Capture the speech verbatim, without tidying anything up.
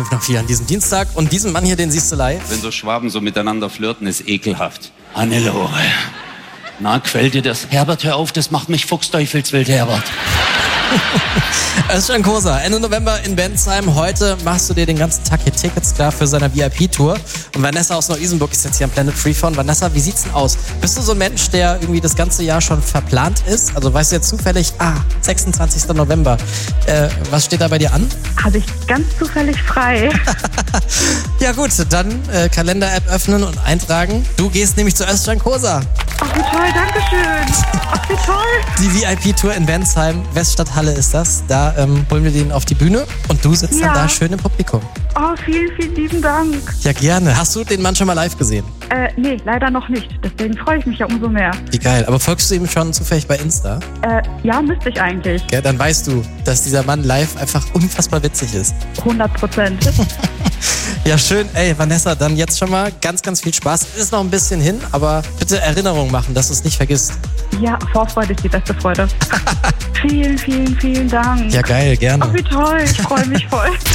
fünf nach vier an diesem Dienstag. Und diesen Mann hier, den siehst du live. Wenn so Schwaben so miteinander flirten, ist ekelhaft. Hannelore. Na, quält dir das? Herbert, hör auf, das macht mich fuchsteufelswild, Herbert. Özcan Kosa, Ende November in Bensheim. Heute machst du dir den ganzen Tag hier Tickets klar für seine V I P-Tour. Und Vanessa aus Neu-Isenburg ist jetzt hier am Planet Freeform. Vanessa, wie sieht's denn aus? Bist du so ein Mensch, der irgendwie das ganze Jahr schon verplant ist? Also weißt du jetzt zufällig, ah, sechsundzwanzigster November. Äh, was steht da bei dir an? Habe ich ganz zufällig frei. Ja gut, dann äh, Kalender-App öffnen und eintragen. Du gehst nämlich zu Özcan Kosa. Ach, wie toll, danke schön. Ach, wie toll. Die V I P-Tour in Bensheim, Weststadthalle ist das. Da ähm, holen wir den auf die Bühne und du sitzt Ja. dann da schön im Publikum. Oh, vielen, vielen lieben Dank. Ja, gerne. Hast du den Mann schon mal live gesehen? Äh, nee, leider noch nicht. Deswegen freue ich mich ja umso mehr. Wie geil. Aber folgst du ihm schon zufällig bei Insta? Äh, ja, müsste ich eigentlich. Gell, dann weißt du, dass dieser Mann live einfach unfassbar witzig ist. hundert Prozent. Ja, schön. Ey, Vanessa, dann jetzt schon mal ganz, ganz viel Spaß. Ist noch ein bisschen hin, aber bitte Erinnerung machen, dass du es nicht vergisst. Ja, Vorfreude ist die beste Freude. Vielen, vielen, vielen Dank. Ja, geil, gerne. Oh, wie toll. Ich freue mich voll.